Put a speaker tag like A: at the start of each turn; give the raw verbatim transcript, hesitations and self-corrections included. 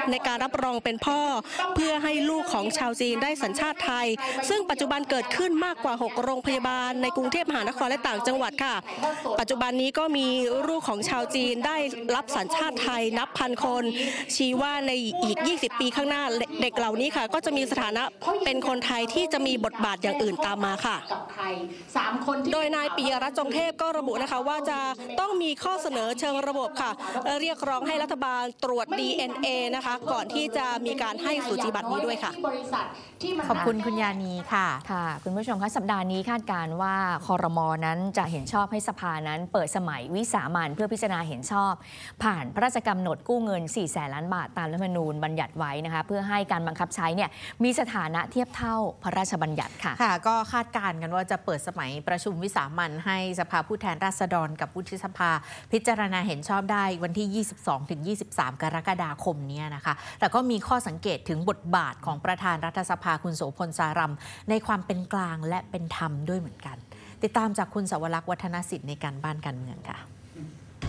A: ในการรับรองเป็นพ่อเพื่อให้ลูกของชาวจีนได้สัญชาติไทยซึ่งปัจจุบันเกิดขึ้นมากกว่าหกโรงพยาบาลในกรุงเทพมหานครและต่างจังหวัดค่ะปัจจุบันนี้ก็มีลูกของชาวจีนได้รับสัญชาติไทยนับพันคนชี้ว่าในอีกยี่สิบปีข้างหน้าเด็กเหล่านี้ค่ะก็จะมีสถานะเป็นคนไทยที่จะมีบทบาทอย่างอื่นตามมาค่ะโดยนายปิยรัตน์จงเทพก็ระบุนะคะว่าจะต้องมีข้อเสนอเชิงระบบค่ะเรียกร้องให้รัฐบาลตรวจ ดี เอ็น เอ นะคะก่อนที่จะมีการให้สูจิบัตรนี้ด้วยค่ะ
B: ขอบคุณคุณยานีค่ะ
C: ค่ะคุณผู้ชมคะสัปดาห์นี้คาดการณ์ว่าครม.นั้นจะเห็นชอบให้สภานั้นเปิดสมัยวิสามัญเพื่อพิจารณาเห็นชอบผ่านพระราชกำหนดกู้เงินสี่แสนล้านบาทตามรัฐธรรมนูญบัญญัติไว้นะคะเพื่อให้การบังคับใช้เนี่ยมีสถานะเทียบเท่าพระราชบัญญัติค่ะ
B: ค่ะก็คาดการณ์กันว่าจะเปิดสมัยประชุมวิสามัญให้สภาผู้แทนราษฎรกับวุฒิสภาพิจารณาเห็นชอบได้วันที่ ยี่สิบสองถึงยี่สิบสาม กรกฎาคมนี้นะคะแต่ก็มีข้อสังเกตถึงบทบาทของประธานรัฐสภาคุณโสพลสารัมในความเป็นกลางและเป็นธรรมด้วยเหมือนกันติดตามจากคุณสวรักษ์วัฒนสิทธิ์ในการบ้านการเมืองค่ะ